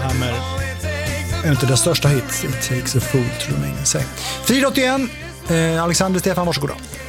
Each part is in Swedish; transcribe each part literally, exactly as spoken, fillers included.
Hammer. En av de största hits, It Takes a Fool to Remain in Say. fyra åttioen, eh, Alexander Stefan, varsågoda.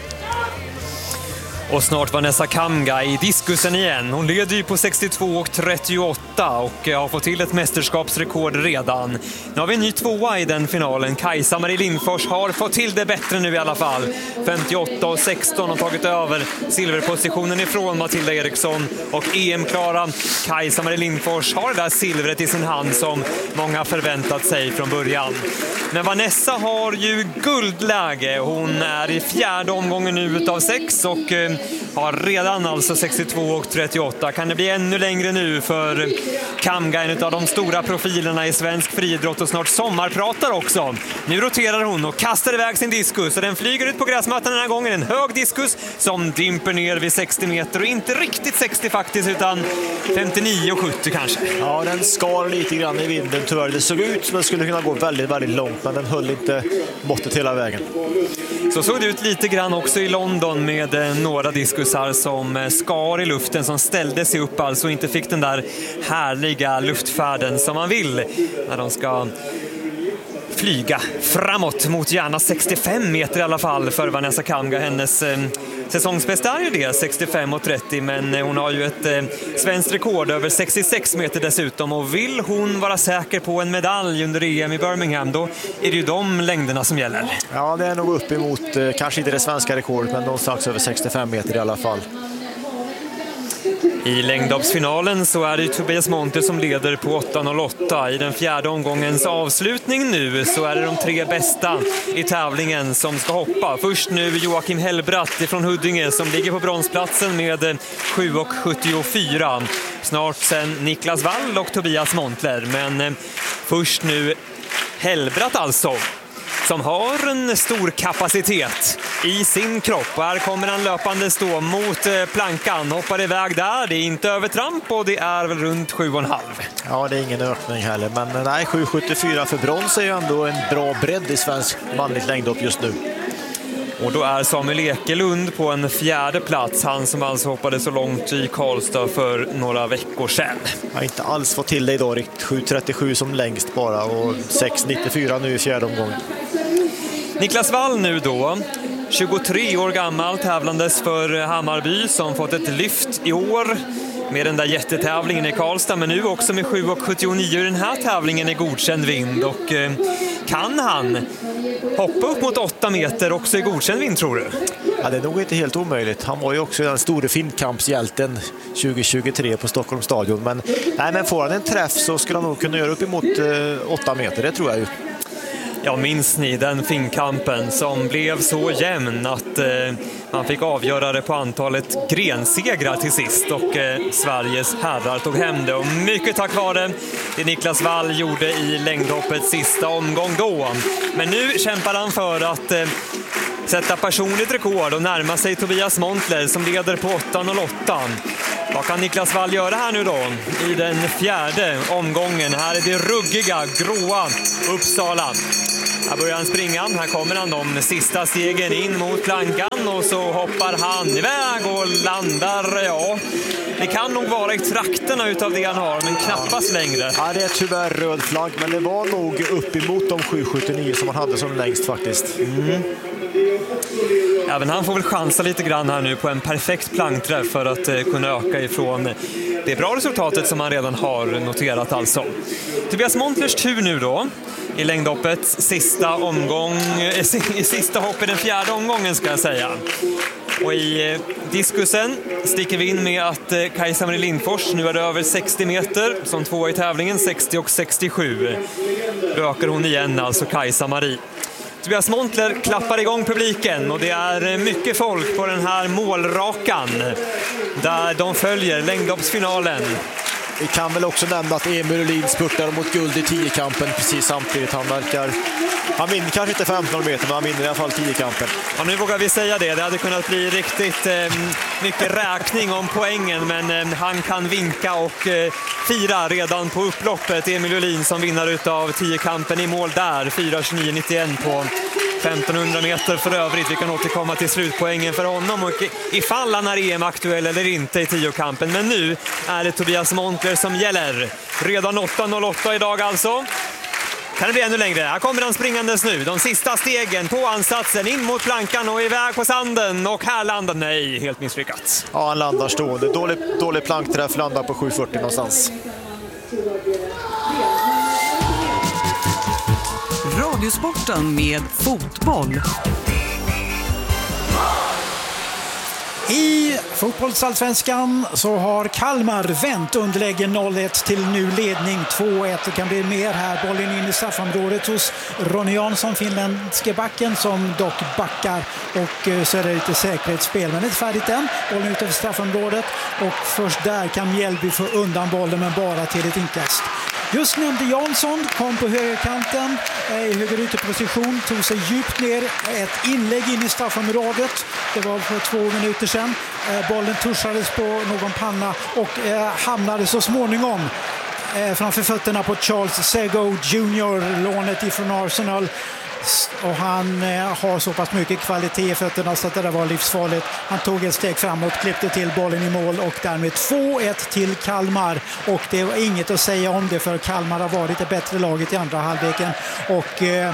Och snart Vanessa Kamga i diskusen igen. Hon leder ju på sextiotvå och trettioåtta och har fått till ett mästerskapsrekord redan. Nu har vi en ny tvåa i den finalen. Kajsa-Marie Lindfors har fått till det bättre nu i alla fall. femtioåtta och sexton har tagit över silverpositionen ifrån Matilda Eriksson. Och E M-klara Kajsa-Marie Lindfors har det där silvret i sin hand som många förväntat sig från början. Men Vanessa har ju guldläge. Hon är i fjärde omgången nu utav sex och eh, har redan alltså sextiotvå och trettioåtta. Kan det bli ännu längre nu för Kamga, en av de stora profilerna i svensk friidrott och snart sommarpratar också. Nu roterar hon och kastar iväg sin diskus och den flyger ut på gräsmattan den här gången. En hög diskus som dimper ner vid sextio meter och inte riktigt sextio faktiskt utan femtionio och sjuttio kanske. Ja, den skar lite grann i vinden tyvärr. Det såg ut som att det skulle kunna gå väldigt, väldigt långt men den höll inte måttet hela vägen. Så såg det ut lite grann också i London med eh, några diskusar som eh, skar i luften, som ställde sig upp alltså och inte fick den där härliga luftfärden som man vill när de ska flyga framåt mot gärna sextiofem meter i alla fall för Vanessa Kamga. Hennes eh, säsongsbästa är ju det, sextiofem och trettio, men eh, hon har ju ett eh, svenskt rekord över sextiosex meter dessutom och vill hon vara säker på en medalj under E M i Birmingham då är det ju de längderna som gäller. Ja, det är nog upp emot, eh, kanske inte det svenska rekordet men någonstans över sextiofem meter i alla fall. I längdhoppsfinalen så är det Tobias Monter som leder på åtta noll åtta. I den fjärde omgångens avslutning nu så är det de tre bästa i tävlingen som ska hoppa. Först nu Joakim Hellbratt från Huddinge som ligger på bronsplatsen med sju sjuttiofyra. Snart sen Niklas Wall och Tobias Montler. Men först nu Hellbratt alltså, som har en stor kapacitet i sin kropp. Och här kommer han löpande stå mot plankan. Hoppar iväg där. Det är inte övertramp och det är väl runt sju och en halv. Ja, det är ingen ökning heller. Men nej, sju sjuttiofyra för brons är ju ändå en bra bredd i svensk manligt längdhopp just nu. Och då är Samuel Ekelund på en fjärde plats. Han som alltså hoppade så långt i Karlstad för några veckor sedan. Jag har inte alls fått till det idag. Riktigt sju trettiosju som längst bara. Och sex nittiofyra nu i fjärde omgången. Niklas Wall nu då, tjugotre år gammal, tävlandes för Hammarby som fått ett lyft i år med den där jättetävlingen i Karlstad, men nu också med sju sjuttionio i den här tävlingen i godkänd vind. Och eh, kan han hoppa upp mot åtta meter också i godkänd vind, tror du? Ja, det är nog inte helt omöjligt. Han var ju också den stora finkampshjälten tjugohundratjugotre på Stockholms stadion. Men, nej, men får han en träff så skulle han nog kunna göra upp emot eh, åtta meter, det tror jag ju. Ja, minns ni den finkampen som blev så jämn att eh, man fick avgöra det på antalet grensegrar till sist och eh, Sveriges herrar tog hem det. Och mycket tack vare det Niklas Wall gjorde i längdhoppets sista omgång då. Men nu kämpar han för att eh, sätta personligt rekord och närma sig Tobias Montler som leder på åtta noll åtta. Vad kan Niklas Wall göra här nu då i den fjärde omgången? Här är det ruggiga, gråa Uppsala. Här börjar han springa, här kommer han de sista stegen in mot plankan och så hoppar han iväg och landar, ja. Det kan nog vara i trakterna utav det han har, men knappast längre. Ja, det är tyvärr röd flagg, men det var nog upp emot de sju sjuttionio som han hade som längst faktiskt. Mm. Även han får väl chansa lite grann här nu på en perfekt plankträff för att eh, kunna öka ifrån det bra resultatet som han redan har noterat alltså. Tobias Montlers tur nu då i längdhoppets sista omgång, eh, sista hopp i den fjärde omgången ska jag säga. Och i eh, diskusen sticker vi in med att eh, Kajsa-Marie Lindfors nu är det över sextio meter som två i tävlingen, sextio och sextiosju. Då ökar hon igen alltså Kajsa-Marie. Tobias Montler klappar igång publiken och det är mycket folk på den här målrakan där de följer längdhoppsfinalen. Vi kan väl också nämna att Emil Ullin spurtar mot guld i tiokampen precis samtidigt. Han verkar... Han vinner kanske inte femton meter, men han vinner i alla fall tiokampen. Ja, nu vågar vi säga det. Det hade kunnat bli riktigt eh, mycket räkning om poängen, men eh, han kan vinka och eh, fira redan på upploppet. Emil Ullin som vinner utav tiokampen i mål där. fyra tjugonio nittioett på femtonhundra meter för övrigt. Vi kan återkomma till slutpoängen för honom och ifall han är E M-aktuell eller inte i tiokampen. Men nu är det Tobias Montler som gäller. Redan åtta noll åtta idag alltså. Kan det bli ännu längre? Här kommer han springandes nu. De sista stegen på ansatsen in mot plankan och iväg på sanden. Och här landar, nej, helt misslyckat. Ja, han landar stående. Dålig, dålig plankträff, landar på sju fyrtio någonstans. Radiosporten med fotboll. I fotbollsallsvenskan så har Kalmar vänt underläge noll ett till nu ledning två ett. Det kan bli mer här. Bollen in i straffområdet hos Ronny Jansson, finländske backen, som dock backar. Och så är det lite säkerhetsspel. Men det är inte färdigt än. Bollen utanför straffområdet. Och först där kan Mjällby få undan bollen, men bara till ett inkast. Just nämnde Jansson, kom på högerkanten i högerytterposition, tog sig djupt ner, ett inlägg in i straffområdet. Det var för två minuter sedan. Bollen tuschades på någon panna och hamnade så småningom framför fötterna på Charles Sego junior, lånet ifrån Arsenal. Och han eh, har så pass mycket kvalitet i fötterna så att det där var livsfarligt. Han tog ett steg framåt, klippte till bollen i mål och därmed två ett till Kalmar. Och det var inget att säga om det, för Kalmar har varit det bättre laget i andra halvleken. Och eh,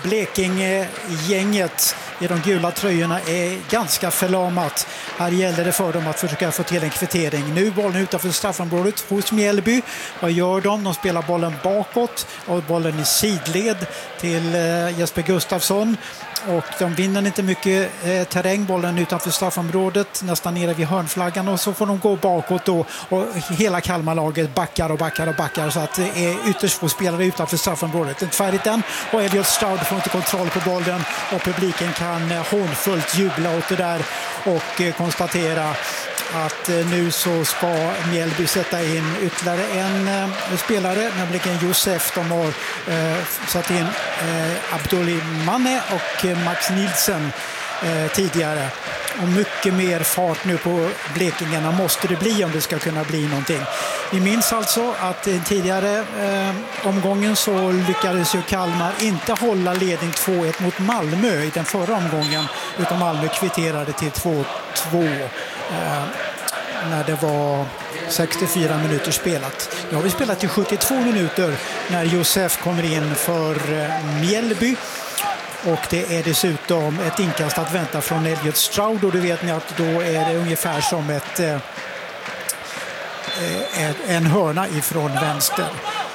Blekinge-gänget i de gula tröjorna är ganska förlamat. Här gäller det för dem att försöka få till en kvittering. Nu bollen utanför straffområdet hos Mjällby. Vad gör de? De spelar bollen bakåt och bollen i sidled till eh, Jesper Gustafsson. Och de vinner inte mycket eh, terräng, bollen utanför straffområdet, nästan nere vid hörnflaggan, och så får de gå bakåt då, och hela Kalmarlaget backar och backar och backar, så att det är ytterst få spelare utanför straffområdet. Det är färdigt än, och Elliot Stroud får inte kontroll på bollen och publiken kan eh, hånfullt jubla åt det där och eh, konstatera att eh, nu så ska Mjällby sätta in ytterligare en eh, spelare, nämligen Josef. De har eh, satt in eh, Abdullimane och eh, Max Nielsen eh, tidigare. Och mycket mer fart nu på Blekingarna måste det bli om det ska kunna bli någonting. Vi minns alltså att i tidigare eh, omgången så lyckades ju Kalmar inte hålla ledning två ett mot Malmö i den förra omgången, utan Malmö kvitterade till två två eh, när det var sextiofyra minuter spelat. Nu har vi spelat i sjuttiotvå minuter när Josef kommer in för eh, Mjällby. Och det är dessutom ett inkast att vänta från Elliot Stroud, och då vet ni att då är det ungefär som ett, eh, en hörna ifrån vänster.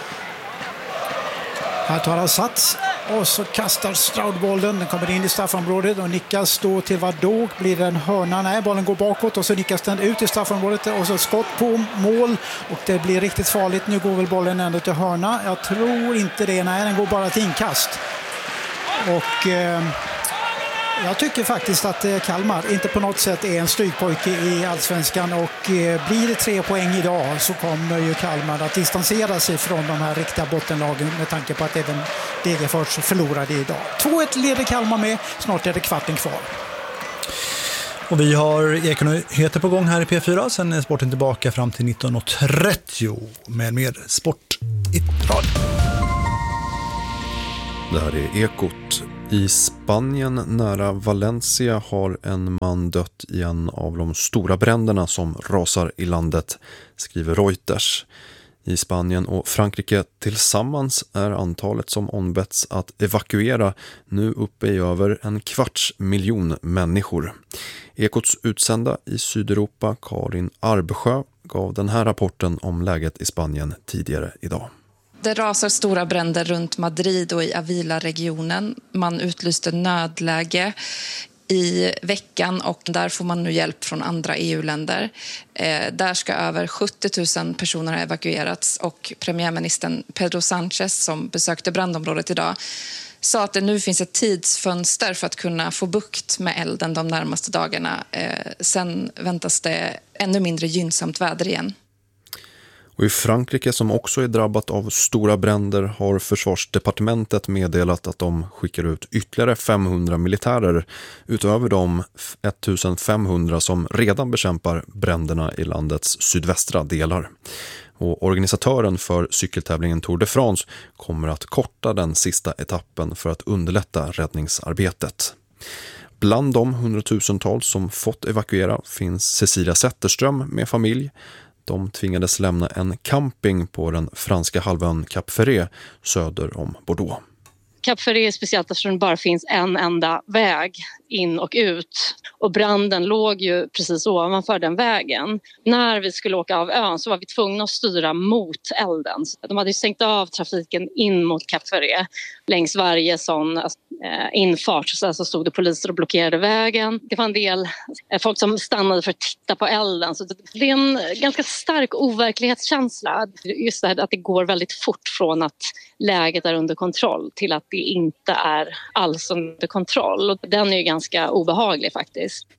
Här tar han sats och så kastar Stroud bollen. Den kommer in i straffområdet och nickas då till vad då? Blir det en hörna? Nej, bollen går bakåt och så nickas den ut i straffområdet och så skott på mål, och det blir riktigt farligt. Nu går väl bollen ändå till hörna. Jag tror inte det. Nej, den går bara till inkast. Och eh, jag tycker faktiskt att eh, Kalmar inte på något sätt är en strykpojke i allsvenskan, och eh, blir det tre poäng idag så kommer ju Kalmar att distansera sig från de här riktiga bottenlagen, med tanke på att även Degerfors förlorade idag. två ett leder Kalmar med, snart är det kvarten kvar. Och vi har Ekonyheter på gång här i P fyra, sen är sporten tillbaka fram till nitton trettio med mer sport i radio. Det här är Ekot. I Spanien nära Valencia har en man dött i en av de stora bränderna som rasar i landet, skriver Reuters. I Spanien och Frankrike tillsammans är antalet som ombetts att evakuera nu uppe i över en kvarts miljon människor. Ekots utsända i Sydeuropa, Karin Arbsjö, gav den här rapporten om läget i Spanien tidigare idag. Det rasar stora bränder runt Madrid och i Avila-regionen. Man utlyste nödläge i veckan och där får man nu hjälp från andra E U-länder. Eh, där ska över sjuttio tusen personer ha evakuerats, och premiärministern Pedro Sánchez, som besökte brandområdet idag, sa att det nu finns ett tidsfönster för att kunna få bukt med elden de närmaste dagarna. Eh, sen väntas det ännu mindre gynnsamt väder igen. Och i Frankrike, som också är drabbat av stora bränder, har försvarsdepartementet meddelat att de skickar ut ytterligare femhundra militärer utöver de ettusen femhundra som redan bekämpar bränderna i landets sydvästra delar. Och organisatören för cykeltävlingen Tour de France kommer att korta den sista etappen för att underlätta räddningsarbetet. Bland de hundratusentals som fått evakuera finns Cecilia Zetterström med familj. De tvingades lämna en camping på den franska halvön Cap Ferret söder om Bordeaux. Cap Ferret är speciellt eftersom det bara finns en enda väg in och ut. Och branden låg ju precis ovanför den vägen. När vi skulle åka av ön så var vi tvungna att styra mot elden. De hade ju stängt av trafiken in mot Cap Ferret. Längs varje sån eh, infart så, så stod det poliser och blockerade vägen. Det var en del eh, folk som stannade för att titta på elden. Så det är en ganska stark overklighetskänsla. Just det här att det går väldigt fort från att läget är under kontroll till att det inte är alls under kontroll. Och den är ju ganska obehaglig faktiskt.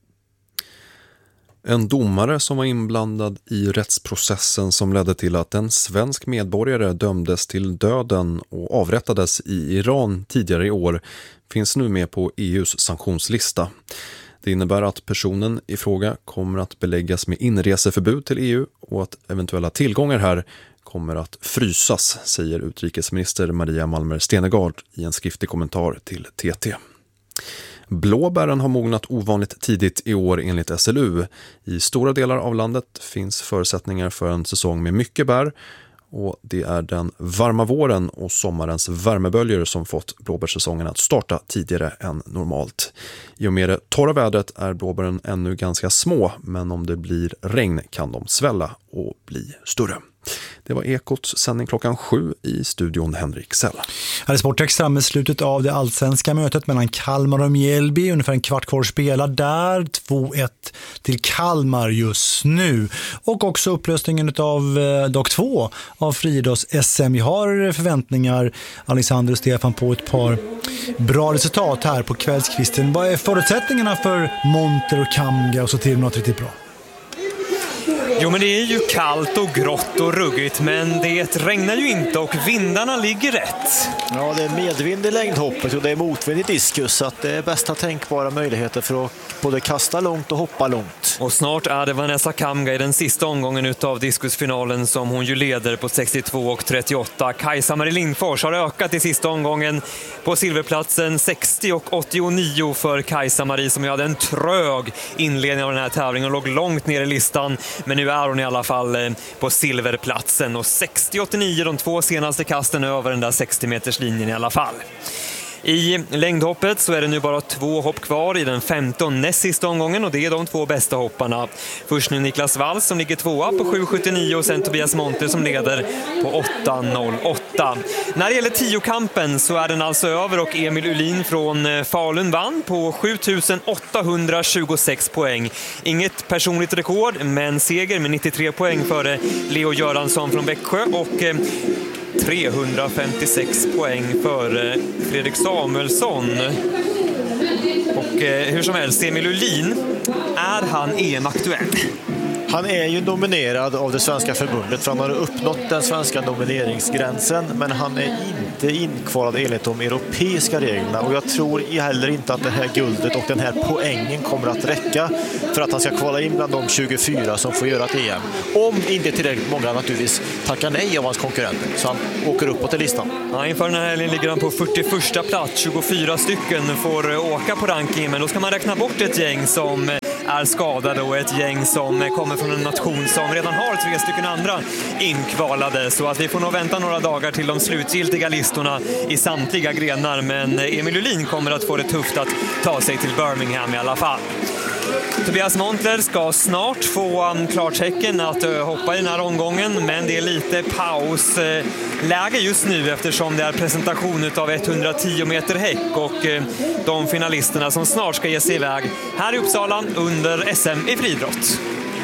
En domare som var inblandad i rättsprocessen som ledde till att en svensk medborgare dömdes till döden och avrättades i Iran tidigare i år finns nu med på E U:s sanktionslista. Det innebär att personen i fråga kommer att beläggas med inreseförbud till E U och att eventuella tillgångar här kommer att frysas, säger utrikesminister Maria Malmer Stenergard i en skriftlig kommentar till T T. Blåbären har mognat ovanligt tidigt i år enligt S L U. I stora delar av landet finns förutsättningar för en säsong med mycket bär och det är den varma våren och sommarens värmeböljor som fått blåbärssäsongen att starta tidigare än normalt. I och med det torra vädret är blåbären ännu ganska små, men om det blir regn kan de svälla och bli större. Det var Ekots sändning klockan sju i studion Henrik Sell. Här är Sportextra med slutet av det allsvenska mötet mellan Kalmar och Mjällby. Ungefär en kvart kvar spelar där. två ett till Kalmar just nu. Och också upplösningen av eh, dag två av friidrotts-S M. Vi har förväntningar, Alexander och Stefan, på ett par bra resultat här på kvällskvisten. Vad är förutsättningarna för Monter och Kamga och så till något riktigt bra? Jo, men det är ju kallt och grått och ruggigt, men det regnar ju inte och vindarna ligger rätt. Ja, det är medvind i längdhoppet och det är motvind i diskus, så att det är bästa tänkbara möjligheter för att både kasta långt och hoppa långt. Och snart är det Vanessa Kamga i den sista omgången utav diskusfinalen som hon ju leder på sextiotvå och trettioåtta. Kajsa-Marie Lindfors har ökat i sista omgången på silverplatsen, sextio och åttionio för Kajsa-Marie som ju hade en trög inledning av den här tävlingen och låg långt ner i listan, men nu är hon i alla fall på silverplatsen och sextio åttionio de två senaste kasten över den där sextio meters linjen i alla fall. I längdhoppet så är det nu bara två hopp kvar i den femton näst sista omgången och det är de två bästa hopparna. Först nu Niklas Walls som ligger tvåa på sju sjuttionio och sen Tobias Monter som leder på åtta noll åtta. När det gäller tiokampen så är den alltså över och Emil Ulin från Falun vann på sjutusen åttahundratjugosex poäng. Inget personligt rekord, men seger med nittiotre poäng före Leo Göransson från Växjö och trehundrafemtiosex poäng för Fredrik Samuelsson. Och eh, hur som helst, Emil Ulin, är han E M-aktuell? Han är ju nominerad av det svenska förbundet för han har uppnått den svenska nomineringsgränsen, men han är inte inkvalad enligt de europeiska reglerna och jag tror heller inte att det här guldet och den här poängen kommer att räcka för att han ska kvala in bland de tjugofyra som får göra ett E M. Om inte tillräckligt många naturligtvis tackar nej av hans konkurrenter, så han åker uppåt i listan. Ja, inför den här helgen ligger han på fyrtioförsta plats, tjugofyra stycken får åka på rankingen, men då ska man räkna bort ett gäng som är skadade och ett gäng som kommer från en nation som redan har tre stycken andra inkvalade, så att vi får nog vänta några dagar till de slutgiltiga listorna i samtliga grenar, men Emil Ulin kommer att få det tufft att ta sig till Birmingham i alla fall. Tobias Montler ska snart få klartecken att hoppa i den här omgången, men det är lite pausläge just nu eftersom det är presentation av etthundratio meter häck och de finalisterna som snart ska ge sig iväg här i Uppsala under S M i friidrott.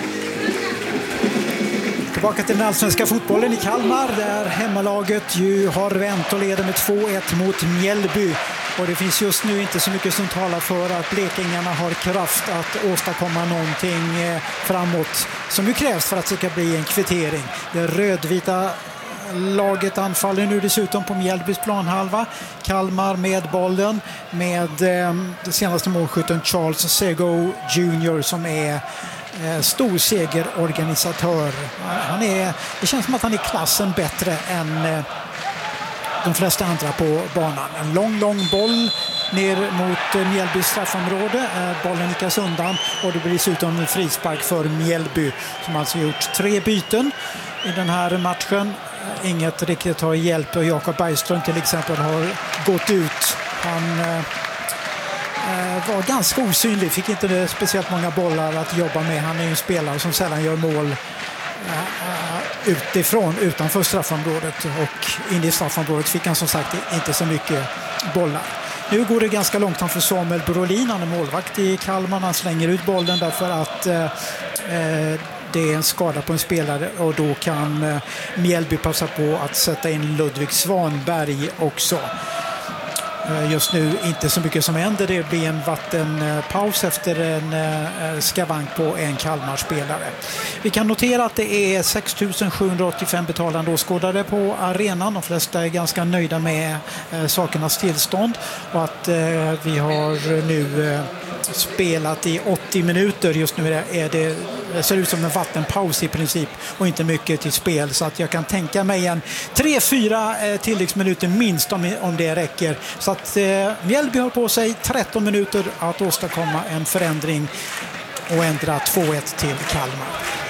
Tillbaka till den allsvenska fotbollen i Kalmar där hemmalaget ju har vänt och leder med två ett mot Mjällby. Och det finns just nu inte så mycket som talar för att blekingarna har kraft att åstadkomma någonting framåt som ju krävs för att det ska bli en kvittering. Det rödvita laget anfaller nu dessutom på Mjällbys planhalva. Kalmar med bollen med eh, det senaste målskytten Charles Sego junior som är eh, storsegerorganisatör. Han är, det känns som att han är klassen bättre än eh, de flesta andra på banan. En lång, lång boll ner mot Mjällbys straffområde. Bollen nickas undan och det blir dessutom en frispark för Mjällby som alltså gjort tre byten i den här matchen. Inget riktigt har hjälpt och Jakob Bergström till exempel har gått ut. Han eh, var ganska osynlig, fick inte speciellt många bollar att jobba med. Han är ju en spelare som sällan gör mål utifrån, utanför straffområdet, och in i straffområdet fick han som sagt inte så mycket bollar. Nu går det ganska långsamt för Samuel Brolin, han är målvakt i Kalmar. Han slänger ut bollen därför att eh, det är en skada på en spelare och då kan eh, Mjällby passa på att sätta in Ludvig Svanberg också. Just nu inte så mycket som händer. Det blir en vattenpaus efter en skavank på en Kalmar-spelare. Vi kan notera att det är sex tusen sjuhundraåttiofem betalande åskådare på arenan. De flesta är ganska nöjda med sakernas tillstånd och att vi har nu spelat i åttio minuter. Just nu är det, det ser ut som en vattenpaus i princip och inte mycket till spel, så att jag kan tänka mig en tre fyra tilläggsminuter minst om, om det räcker. Så att eh, Mjällby har på sig tretton minuter att åstadkomma en förändring och ändra två ett till Kalmar.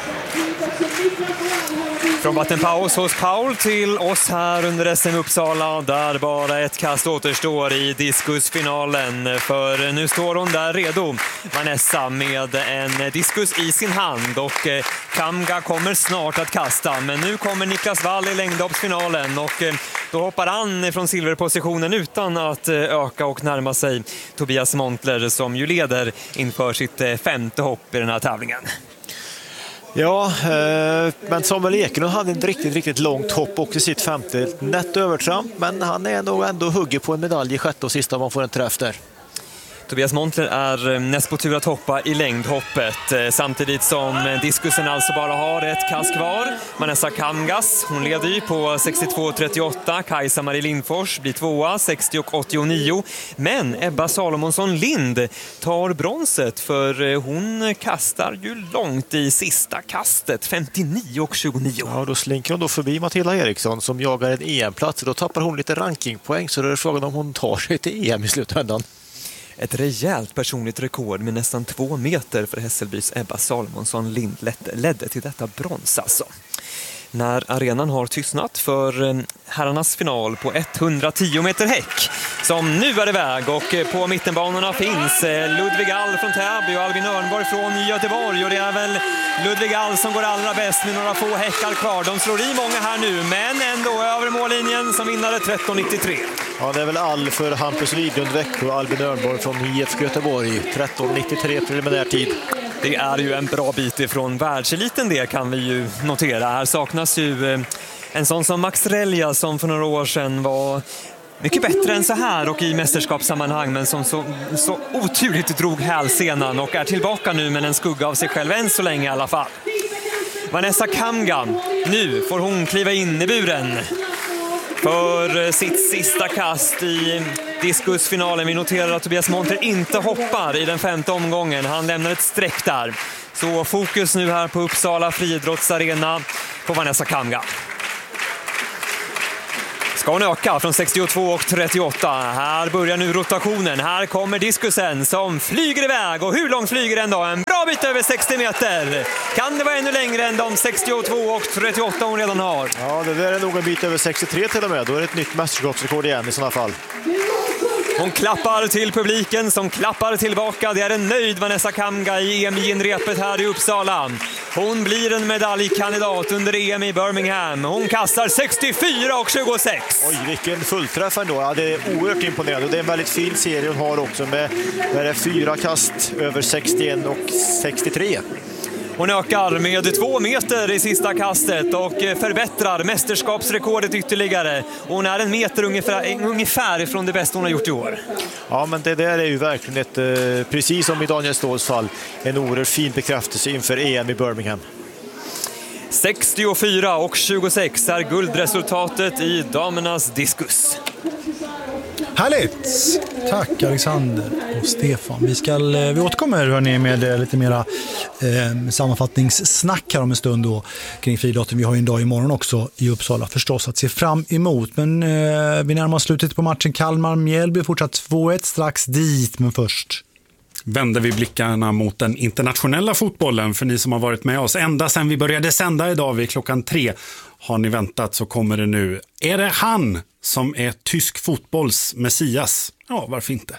Från vattenpaus hos Paul till oss här under S M Uppsala, där bara ett kast återstår i diskusfinalen. För nu står hon där redo, Vanessa, med en diskus i sin hand, och Kamga kommer snart att kasta. Men nu kommer Niklas Wall i längdhoppsfinalen, och då hoppar han från silverpositionen utan att öka och närma sig Tobias Montler, som ju leder inför sitt femte hopp i den här tävlingen. Ja, eh, men Samuel Ekelund hade en riktigt, riktigt långt hopp och i sitt femte nätt övertramp, men han är nog ändå hugger på en medalj i sjätte och sista om man får en träff där. Tobias Montler är näst på tur att hoppa i längdhoppet, samtidigt som diskusen alltså bara har ett kast kvar. Vanessa Kamgas, hon leder ju på sextiotvå trettioåtta. Kajsa Marie Lindfors blir tvåa, sextio åttionio. Men Ebba Salomonsson Lind tar bronset, för hon kastar ju långt i sista kastet, femtionio tjugonio. Ja, då slinker hon då förbi Matilda Eriksson som jagar en E M-plats. Då tappar hon lite rankingpoäng, så det är frågan om hon tar sig till E M i slutändan. Ett rejält personligt rekord med nästan två meter för Hässelbys Ebba Salomonsson Lind ledde till detta brons alltså. När arenan har tystnat för herrarnas final på etthundratio meter häck, som nu är iväg, och på mittenbanorna finns Ludvig All från Täby och Albin Örnborg från Göteborg, och det är väl Ludvig All som går allra bäst med några få häckar kvar. De slår i många här nu, men ändå över mållinjen som vinnare tretton nittiotre. Ja, det är väl All för Hampus Widlund Växjö och Albin Örnborg från I F K Göteborg, tretton nittiotre preliminär tid. Det är ju en bra bit ifrån världseliten, det kan vi ju notera. Här saknas ju en sån som Max Relja, som för några år sedan var mycket bättre än så här och i mästerskapssammanhang, men som så, så oturligt drog hälsenan och är tillbaka nu, men en skugga av sig själv än så länge i alla fall. Vanessa Kamga, nu får hon kliva in i buren för sitt sista kast i diskusfinalen. Vi noterar att Tobias Montler inte hoppar i den femte omgången. Han lämnar ett streck där. Så fokus nu här på Uppsala friidrottsarena på Vanessa Kamga. Ska hon öka från sextiotvå trettioåtta. Här börjar nu rotationen. Här kommer diskusen som flyger iväg. Och hur långt flyger den då? En bra bit över sextio meter. Kan det vara ännu längre än de sextiotvå trettioåtta hon redan har? Ja, det där är nog en bit över sextiotre till och med. Då är det ett nytt mästerskapsrekord igen i sådana fall. Hon klappar till publiken som klappar tillbaka. Det är en nöjd Vanessa Kamga i E M I-inrepet här i Uppsala. Hon blir en medaljkandidat under E M i Birmingham. Hon kastar sextiofyra tjugosex. Oj, vilken fullträff ändå. Ja, det är oerhört imponerande. Det är en väldigt fin serie hon har också med, med det fyra kast över sextioen och sextiotre. Hon ökar med två meter i sista kastet och förbättrar mästerskapsrekordet ytterligare. Hon är en meter ungefär, ungefär ifrån det bästa hon har gjort i år. Ja, men det där är ju verkligen ett, precis som i Daniel Ståhls fall, en oerhört fin bekräftelse inför E M i Birmingham. sextiofyra tjugosex är guldresultatet i damernas diskus. Härligt! Tack Alexander och Stefan. Vi, ska, vi återkommer hörni, med lite mera eh, sammanfattningssnack här om en stund då, kring friidrotten. Vi har ju en dag imorgon också i Uppsala förstås att se fram emot. Men eh, vi närmar oss slutet på matchen. Kalmar-Mjällby fortsatt två ett, strax dit, men först vänder vi blickarna mot den internationella fotbollen. För ni som har varit med oss ända sedan vi började sända idag vid klockan tre, har ni väntat så kommer det nu. Är det han som är tysk fotbolls messias? Ja, varför inte?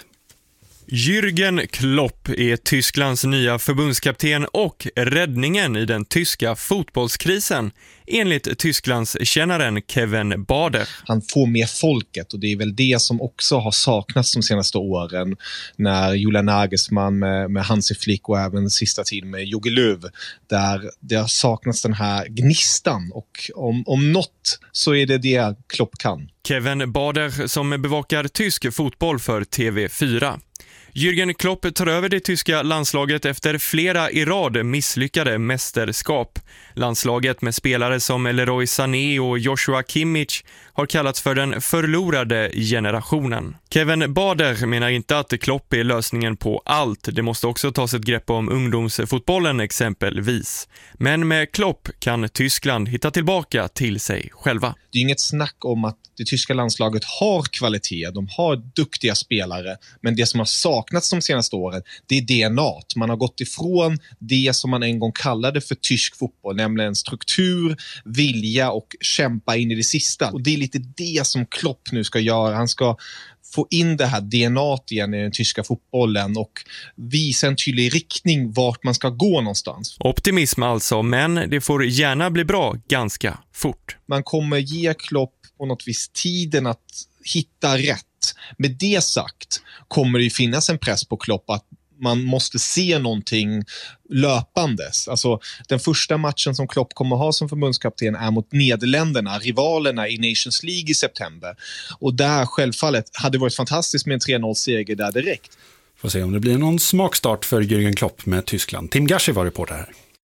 Jürgen Klopp är Tysklands nya förbundskapten och räddningen i den tyska fotbollskrisen, enligt Tysklands kännaren Kevin Bader. Han får med folket, och det är väl det som också har saknats de senaste åren när Julian Nagelsmann med, med Hansi Flick och även sista tiden med Jogi Löw, där det har saknats den här gnistan, och om, om något så är det det Klopp kan. Kevin Bader som bevakar tysk fotboll för T V fyra. Jürgen Klopp tar över det tyska landslaget efter flera i rad misslyckade mästerskap. Landslaget med spelare som Leroy Sané och Joshua Kimmich har kallats för den förlorade generationen. Kevin Bader menar inte att Klopp är lösningen på allt. Det måste också tas ett grepp om ungdomsfotbollen exempelvis. Men med Klopp kan Tyskland hitta tillbaka till sig själva. Det är inget snack om att det tyska landslaget har kvalitet, de har duktiga spelare, men det som har saknats de senaste åren, det är D N A. Man har gått ifrån det som man en gång kallade för tysk fotboll, nämligen struktur, vilja och kämpa in i det sista. Och det är lite det som Klopp nu ska göra. Han ska få in det här D N A igen i den tyska fotbollen och visa en tydlig riktning vart man ska gå någonstans. Optimism alltså, men det får gärna bli bra ganska fort. Man kommer ge Klopp på något vis tiden att hitta rätt. Med det sagt kommer det ju finnas en press på Klopp att man måste se någonting löpandes. Alltså, den första matchen som Klopp kommer ha som förbundskapten är mot Nederländerna, rivalerna i Nations League i september. Och där självfallet hade det varit fantastiskt med en tre noll-seger där direkt. Får se om det blir någon smakstart för Jürgen Klopp med Tyskland. Tim Gashi var reporter här.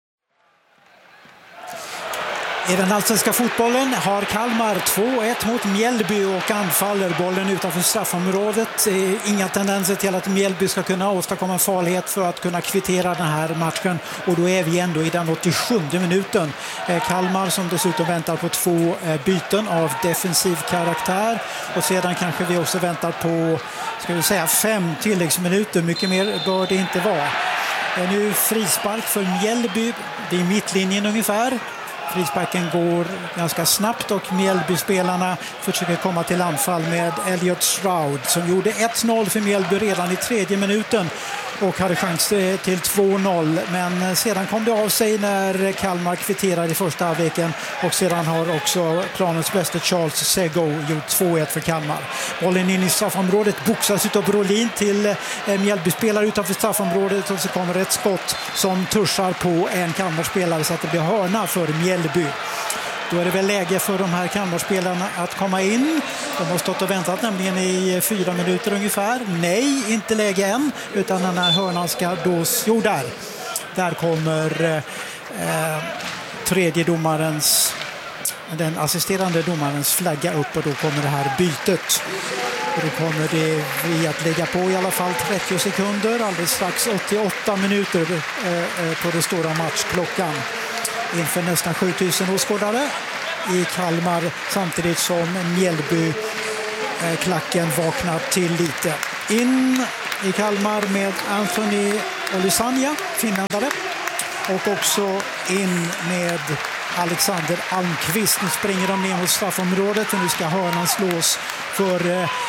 I den allsvenska fotbollen har Kalmar två ett mot Mjällby och anfaller bollen utanför straffområdet. Inga tendenser till att Mjällby ska kunna åstadkomma en farlighet för att kunna kvittera den här matchen. Och då är vi ändå i den åttiosjunde minuten. Kalmar som dessutom väntar på två byten av defensiv karaktär. Och sedan kanske vi också väntar på, ska vi säga, fem tilläggsminuter. Mycket mer bör det inte vara. Nu frispark för Mjällby vid mittlinjen ungefär. Frisparken går ganska snabbt och Mjällby-spelarna försöker komma till anfall med Elliot Stroud som gjorde ett noll för Mjällby redan i tredje minuten och hade chans till två noll. Men sedan kom det av sig när Kalmar kvitterade i första halvleken och sedan har också planens bästa Charles Sego gjort två ett för Kalmar. Bollen in i straffområdet boxas utav Brolin till Mjällby-spelare utanför straffområdet och så kommer ett skott som tuschar på en Kalmar-spelare så att det blir hörna för Mjällby. Då är det väl läge för de här Kalmarspelarna att komma in. De har stått och väntat nämligen i fyra minuter ungefär. Nej, inte läge än, utan den här hörnan ska då... Jo, där. Där kommer eh, tredje domarens, den assisterande domarens flagga upp och då kommer det här bytet. Och då kommer det vi att lägga på i alla fall trettio sekunder, alldeles strax åttioåtta minuter eh, på det stora matchklockan. Inför nästan sjutusen åskådare i Kalmar samtidigt som Mjällby eh, klacken vaknar till lite. In i Kalmar med Anthony Olusanya, finländare, och också in med Alexander Almqvist. Nu springer de ner mot straffområdet och nu ska hörnan slås för eh,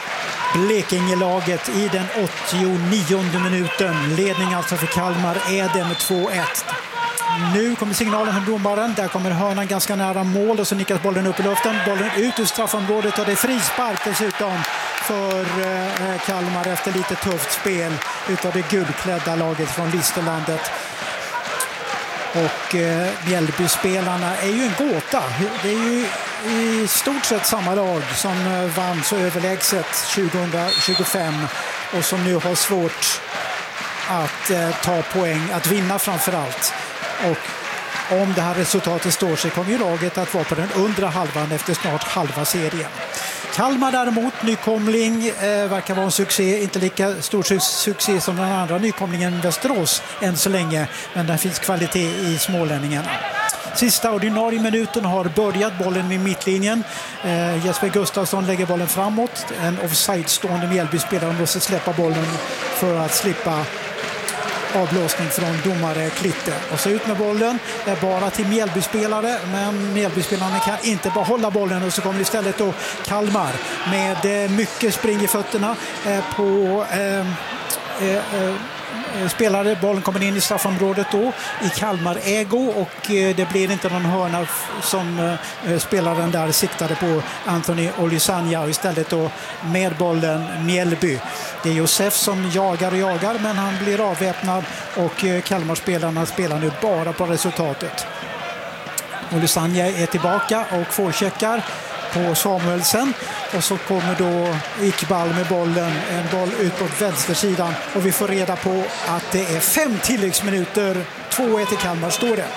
Blekingelaget i den åttionionde minuten. Ledning alltså för Kalmar är det med två ett. Nu kommer signalen från domaren. Där kommer hörnan ganska nära mål och så nickas bollen upp i luften. Bollen ut ur straffområdet och det är frispark dessutom för eh, Kalmar efter lite tufft spel utav det guldklädda laget från Listerlandet. Och eh, Mjällby-spelarna är ju en gåta. Det är ju i stort sett samma lag som eh, vann så överlägset tjugohundratjugofem och som nu har svårt att eh, ta poäng, att vinna framför allt. Och om det här resultatet står sig kommer ju laget att vara på den undre halvan efter snart halva serien. Kalmar däremot, nykomling, eh, verkar vara en succé. Inte lika stor su- succé som den andra nykomlingen Västerås än så länge. Men det finns kvalitet i smålänningarna. Sista ordinarie minuten har börjat, bollen vid mittlinjen. Eh, Jesper Gustafsson lägger bollen framåt. En offside-stående Mjällby-spelare måste släppa bollen för att slippa avblåsning från domare Klitte. Och så ut med bollen, är bara till Mjällby-spelare, men Mjällby-spelarna kan inte behålla bollen och så kommer istället då Kalmar med eh, mycket spring i fötterna eh, på eh, eh, eh, spelare. Bollen kommer in i straffområdet då i Kalmar ägo och eh, det blir inte någon hörna f- som eh, spelaren där siktade på Anthony Olisanya, och istället då med bollen Mjällby. Det är Josef som jagar och jagar, men han blir avväpnad och eh, Kalmar-spelarna spelar nu bara på resultatet. Olisanya är tillbaka och forecheckar på Samuelsen, och så kommer då Iqbal med bollen, en boll ut på vänstersidan, och vi får reda på att det är fem tilläggsminuter, två ett i Kalmar står det.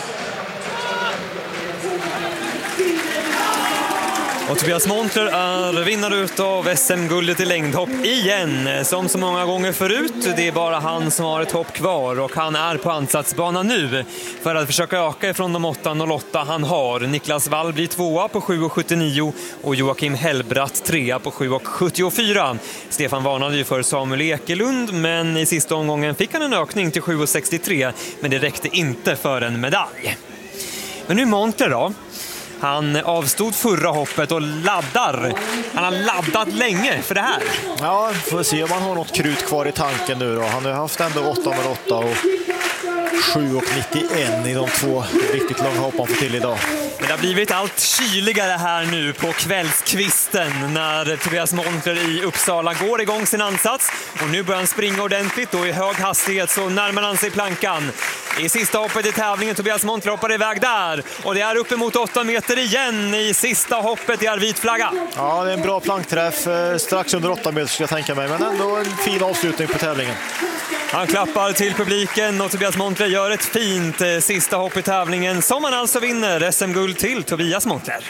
Och Tobias Montler är vinnare av S M-guldet i längdhopp igen. Som så många gånger förut, det är bara han som har ett hopp kvar och han är på ansatsbana nu för att försöka öka ifrån de åtta noll åtta han har. Niklas Wall blir tvåa på sju sjuttionio och Joakim Hellbratt trea på sju sjuttiofyra. Stefan varnade ju för Samuel Ekelund, men i sista omgången fick han en ökning till sju sextiotre, men det räckte inte för en medalj. Men nu Montler då. Han avstod förra hoppet och laddar. Han har laddat länge för det här. Ja, får se om han har något krut kvar i tanken nu då. Han har haft ändå åtta noll åtta och sju nittioen i de två riktigt långa hopp han får till idag. Men det har blivit allt kyligare här nu på kvällskvisten när Tobias Montler i Uppsala går igång sin ansats. Och nu börjar han springa ordentligt och i hög hastighet så närmar han sig plankan. I sista hoppet i tävlingen, Tobias Montler hoppar iväg där. Och det är uppemot åtta meter igen i sista hoppet i är vit flagga. Ja, det är en bra plankträff. Strax under åtta meter ska jag tänka mig. Men ändå en fin avslutning på tävlingen. Han klappar till publiken och Tobias Montler gör ett fint eh, sista hopp i tävlingen som han alltså vinner S M-guld till Tobias Montler.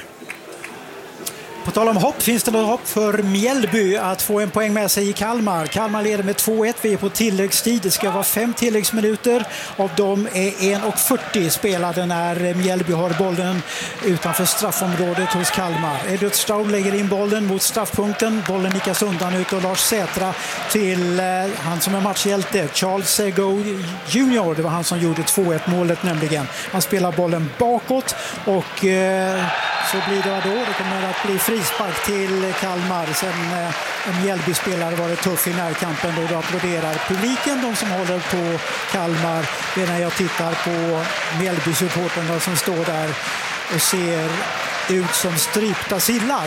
På tal om hopp finns det något hopp för Mjällby att få en poäng med sig i Kalmar. Kalmar leder med två ett, vi är på tilläggstid. Det ska vara fem tilläggsminuter. Av dem är en fyrtio spelade när Mjällby har bollen utanför straffområdet hos Kalmar. Edward Stroud lägger in bollen mot straffpunkten. Bollen nickas undan ut och Lars Sätra till eh, han som är matchhjälte, Charles Sego junior. Det var han som gjorde två ett målet nämligen. Han spelar bollen bakåt och eh, så blir det då. Det kommer att bli frispark till Kalmar. Sen eh, en Mjällby-spelare var det tuff i närkampen och då applåderar publiken, de som håller på Kalmar. Det är när jag tittar på Mjällby-supporterna som står där och ser ut som strypta sillar.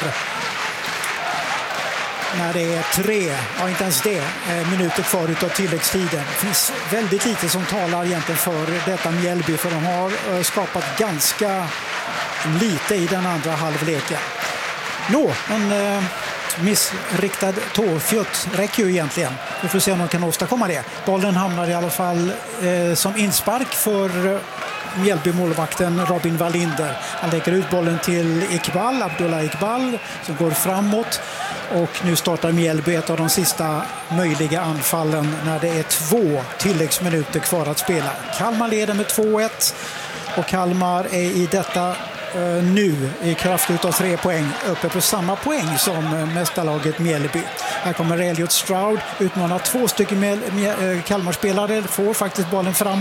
När det är tre, ja inte ens det, eh, minuter kvar utav tilläggstiden. Det finns väldigt lite som talar egentligen för detta Mjällby, för de har eh, skapat ganska lite i den andra halvleken. Nå, en eh, missriktad tåfjutt räcker ju egentligen. Vi får se om de kan åstadkomma det. Bollen hamnar i alla fall eh, som inspark för eh, Mjällby-målvakten Robin Wallinder. Han lägger ut bollen till Iqbal, Abdullah Iqbal, som går framåt. Och nu startar Mjällby ett av de sista möjliga anfallen när det är två tilläggsminuter kvar att spela. Kalmar leder med två ett och Kalmar är i detta Uh, nu i kraft utav tre poäng uppe på samma poäng som uh, mästarlaget Mjällby. Här kommer Elliot Stroud utmanar två stycken med, med, uh, Kalmarspelare, får faktiskt bollen fram